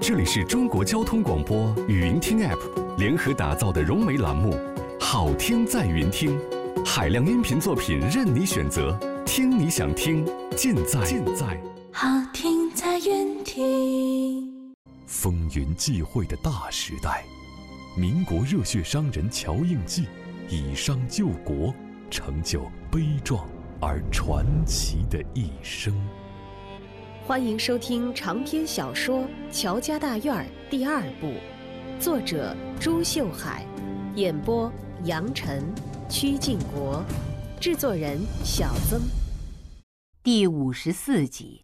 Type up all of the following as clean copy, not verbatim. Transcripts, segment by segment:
这里是中国交通广播语音听 App 联合打造的融媒栏目《好听在云听》，海量音频作品任你选择，听你想听，尽在好听在云听。 风云际会的大时代，民国热血商人乔应记以商救国，成就悲壮而传奇的一生。 欢迎收听长篇小说《乔家大院》第2部，作者朱秀海，演播杨晨、曲靖国，制作人小曾。 第54集。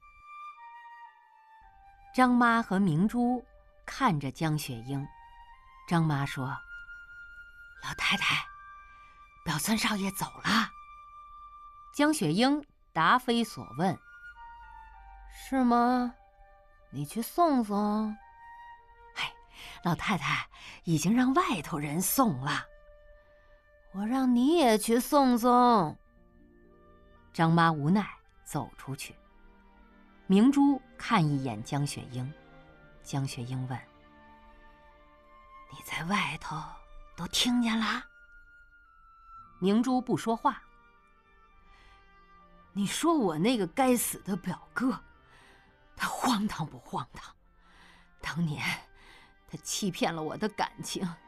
张妈和明珠看着江雪英，张妈说：“老太太，表孙少爷走了。”江雪英答非所问：“是吗？你去送送？”“哎，老太太已经让外头人送了。”“我让你也去送送。”张妈无奈走出去。明珠看一眼江雪英，江雪英问：“你在外头都听见了？”明珠不说话。“你说我那个该死的表哥，他荒唐不荒唐？当年他欺骗了我的感情，